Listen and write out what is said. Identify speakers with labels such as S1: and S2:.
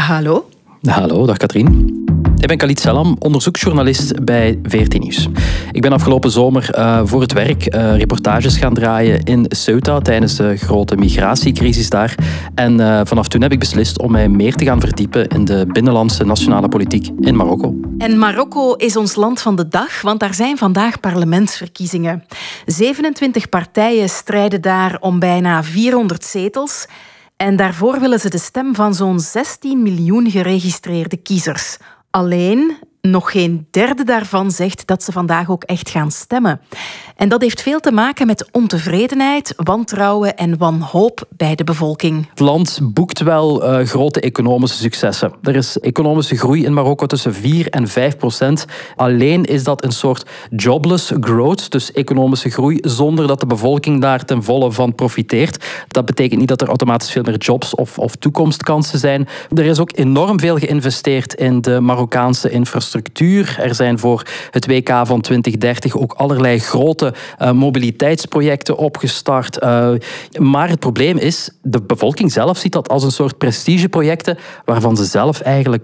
S1: Hallo.
S2: Hallo, dag Katrien. Ik ben Khalid Selam, onderzoeksjournalist bij VRT Nieuws. Ik ben afgelopen zomer voor het werk reportages gaan draaien in Ceuta tijdens de grote migratiecrisis daar. En vanaf toen heb ik beslist om mij meer te gaan verdiepen in de binnenlandse nationale politiek in Marokko.
S1: En Marokko is ons land van de dag, want daar zijn vandaag parlementsverkiezingen. 27 partijen strijden daar om bijna 400 zetels. En daarvoor willen ze de stem van zo'n 16 miljoen geregistreerde kiezers. Alleen, nog geen derde daarvan zegt dat ze vandaag ook echt gaan stemmen. En dat heeft veel te maken met ontevredenheid, wantrouwen en wanhoop bij de bevolking.
S2: Het land boekt wel grote economische successen. Er is economische groei in Marokko tussen 4 en 5%. Alleen is dat een soort jobless growth, dus economische groei, zonder dat de bevolking daar ten volle van profiteert. Dat betekent niet dat er automatisch veel meer jobs of toekomstkansen zijn. Er is ook enorm veel geïnvesteerd in de Marokkaanse infrastructuur. Er zijn voor het WK van 2030 ook allerlei grote mobiliteitsprojecten opgestart. Maar het probleem is, de bevolking zelf ziet dat als een soort prestigeprojecten waarvan ze zelf eigenlijk